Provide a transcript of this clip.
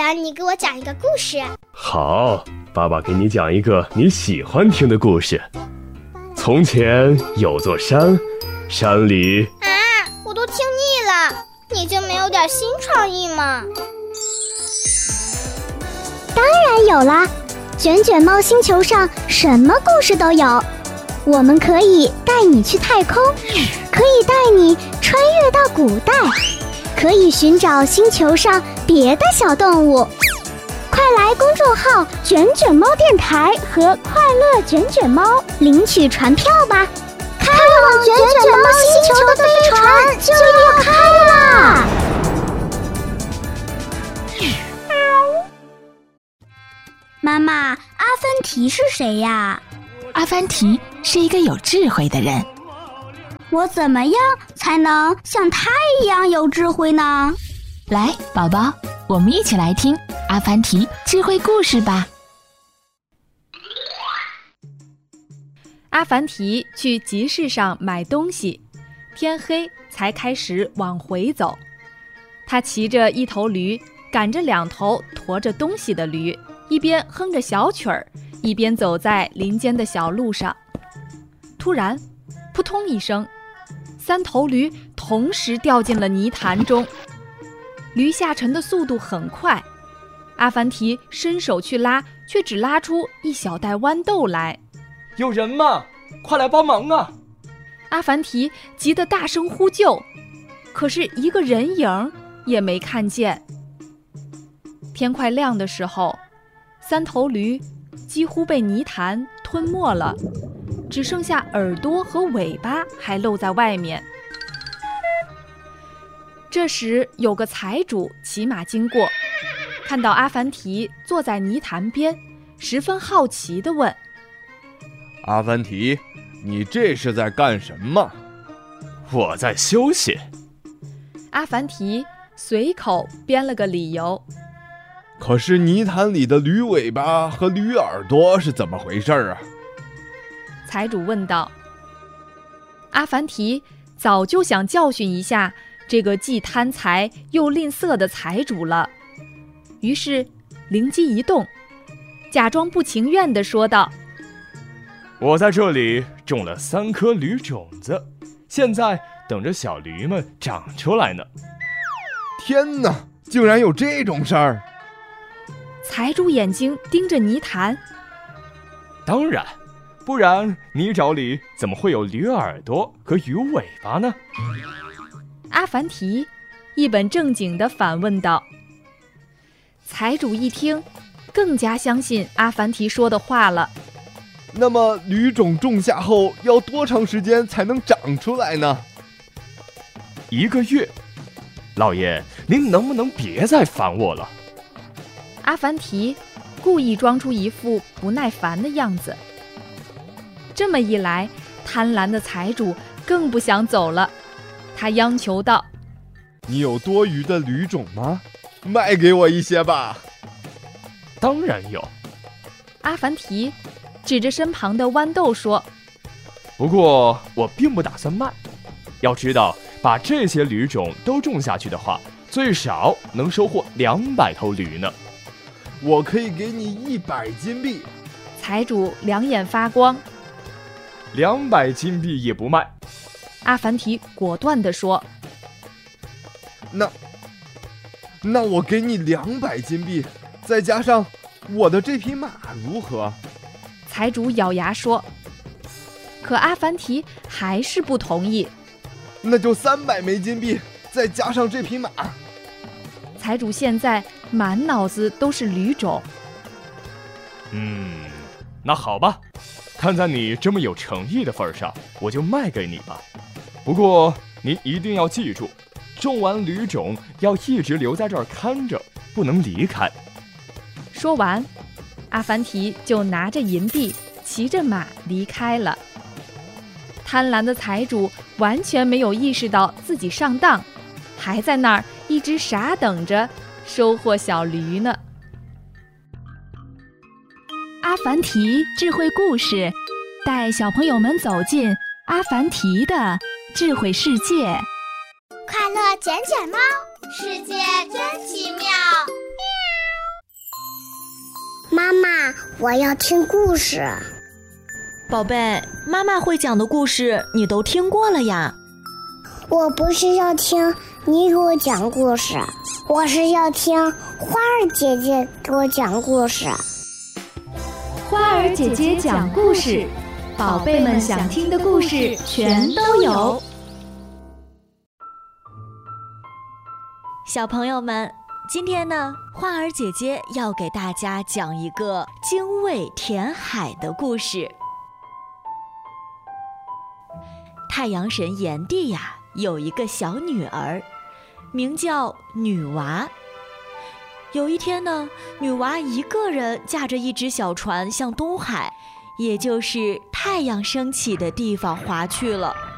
然你给我讲一个故事。 好，爸爸给你讲一个你喜欢听的故事。从前有座山，山里…… 我都听腻了，你就没有点新创意吗？ 当然有啦，卷卷猫星球上什么故事都有。我们可以带你去太空，可以带你穿越到古代，可以寻找星球上别的小动物。快来公众号卷卷猫电台和快乐卷卷猫领取船票吧，开往卷卷猫星球的飞船就要开啦！妈妈，阿凡提是谁呀？ 阿凡提是一个有智慧的人。 我怎么样才能像他一样有智慧呢？ 来，宝宝，我们一起来听阿凡提智慧故事吧。 阿凡提去集市上买东西，天黑才开始往回走。他骑着一头驴，赶着2头驮着东西的驴，一边哼着小曲儿，一边走在林间的小路上。突然，扑通一声，3头驴同时掉进了泥潭中。驴下沉的速度很快，阿凡提伸手去拉，却只拉出一小袋豌豆来。 有人吗？快来帮忙啊！ 阿凡提急得大声呼救，可是一个人影也没看见。天快亮的时候，3头驴几乎被泥潭吞没了，只剩下耳朵和尾巴还露在外面。这时有个财主骑马经过，看到阿凡提坐在泥潭边，十分好奇地问： 阿凡提，你这是在干什么？ 我在休息。 阿凡提随口编了个理由。 可是泥潭里的驴尾巴和驴耳朵是怎么回事啊？ 财主问道。阿凡提早就想教训一下这个既贪财又吝啬的财主了，于是灵机一动，假装不情愿地说道： 我在这里种了3颗驴种子，现在等着小驴们长出来呢。 天哪，竟然有这种事儿！ 财主眼睛盯着泥潭。 当然，不然泥沼里怎么会有驴耳朵和鱼尾巴呢？ 阿凡提一本正经地反问道。财主一听，更加相信阿凡提说的话了。 那么驴种种下后要多长时间才能长出来呢 ？1个月。老爷，您能不能别再烦我了？ 阿凡提故意装出一副不耐烦的样子。这么一来，贪婪的财主更不想走了，他央求道： 你有多余的驴种吗？卖给我一些吧。 当然有。 阿凡提指着身旁的豌豆说： 不过我并不打算卖，要知道把这些驴种都种下去的话，最少能收获200头驴呢。 我可以给你100金币。 财主两眼发光。 200金币也不卖。 阿凡提果断地说。 那我给你200金币，再加上我的这匹马如何？ 财主咬牙说。可阿凡提还是不同意。 那就300枚金币，再加上这匹马。 财主现在满脑子都是驴种。 那好吧，看在你这么有诚意的份上，我就卖给你吧。不过您一定要记住，种完驴种要一直留在这儿看着，不能离开。 说完，阿凡提就拿着银币，骑着马离开了。贪婪的财主完全没有意识到自己上当，还在那儿一直傻等着收获小驴呢。 阿凡提智慧故事，带小朋友们走进阿凡提的智慧世界。 快乐卷卷猫，世界真奇妙。 我要听故事。 宝贝，妈妈会讲的故事你都听过了呀？ 我不是要听你给我讲故事，我是要听花儿姐姐给我讲故事。 花儿姐姐讲故事，宝贝们想听的故事全都有。 小朋友们，今天呢，花儿姐姐要给大家讲一个精卫填海的故事。太阳神炎帝呀，有一个小女儿，名叫女娃。有一天呢，女娃一个人驾着一只小船向东海，也就是太阳升起的地方划去了。